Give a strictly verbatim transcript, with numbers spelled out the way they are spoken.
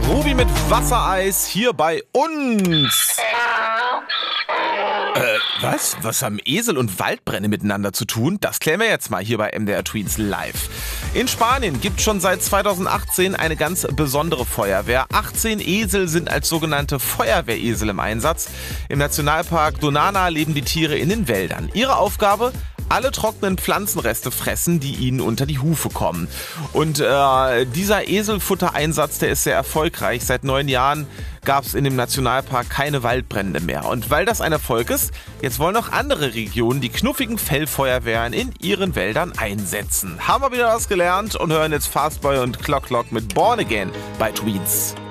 Ruby mit Wassereis hier bei uns. Äh, was? Was haben Esel und Waldbrände miteinander zu tun? Das klären wir jetzt mal hier bei M D R Tweens live. In Spanien gibt es schon seit zweitausendachtzehn eine ganz besondere Feuerwehr. achtzehn Esel sind als sogenannte Feuerwehresel im Einsatz. Im Nationalpark Doñana leben die Tiere in den Wäldern. Ihre Aufgabe? Alle trockenen Pflanzenreste fressen, die ihnen unter die Hufe kommen. Und äh, dieser Eselfuttereinsatz, der ist sehr erfolgreich. Seit neun Jahren gab es in dem Nationalpark keine Waldbrände mehr. Und weil das ein Erfolg ist, jetzt wollen auch andere Regionen die knuffigen Fellfeuerwehren in ihren Wäldern einsetzen. Haben wir wieder was gelernt und hören jetzt Fastboy und Clock Clock mit Born Again bei Tweens.